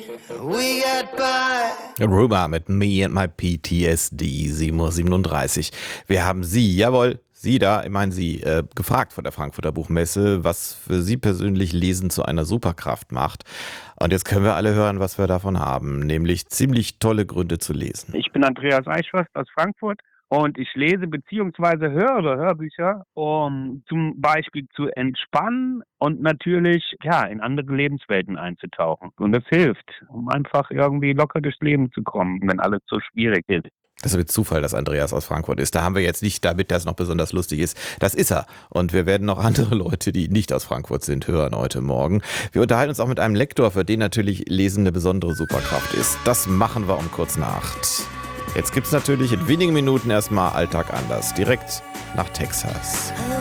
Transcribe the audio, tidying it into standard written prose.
we got by. Rumor mit Me and My PTSD, 7:37 Uhr. Wir haben Sie, jawohl, Sie da, ich meine Sie, gefragt von der Frankfurter Buchmesse, was für Sie persönlich Lesen zu einer Superkraft macht. Und jetzt können wir alle hören, was wir davon haben, nämlich ziemlich tolle Gründe zu lesen. Ich bin Andreas Eichhorst aus Frankfurt und ich lese bzw. höre Hörbücher, um zum Beispiel zu entspannen und natürlich in andere Lebenswelten einzutauchen. Und das hilft, um einfach irgendwie locker durchs Leben zu kommen, wenn alles so schwierig ist. Das ist mit Zufall, dass Andreas aus Frankfurt ist. Da haben wir jetzt nicht, damit das noch besonders lustig ist. Das ist er. Und wir werden noch andere Leute, die nicht aus Frankfurt sind, hören heute Morgen. Wir unterhalten uns auch mit einem Lektor, für den natürlich Lesen eine besondere Superkraft ist. Das machen wir um kurz nach 8. Jetzt gibt's natürlich in wenigen Minuten erstmal Alltag anders. Direkt nach Texas.